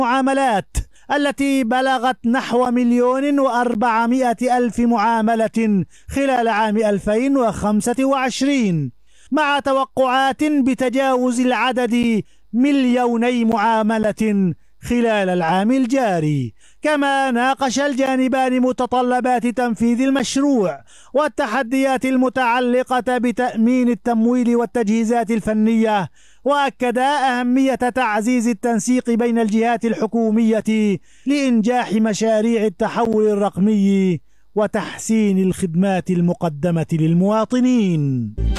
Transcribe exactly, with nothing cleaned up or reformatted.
المعاملات التي بلغت نحو مليون وأربعمائة ألف معاملة خلال عام ألفين وخمسة وعشرين، مع توقعات بتجاوز العدد مليوني معاملة خلال العام الجاري. كما ناقش الجانبان متطلبات تنفيذ المشروع والتحديات المتعلقة بتأمين التمويل والتجهيزات الفنية، وأكدا أهمية تعزيز التنسيق بين الجهات الحكومية لإنجاح مشاريع التحول الرقمي وتحسين الخدمات المقدمة للمواطنين.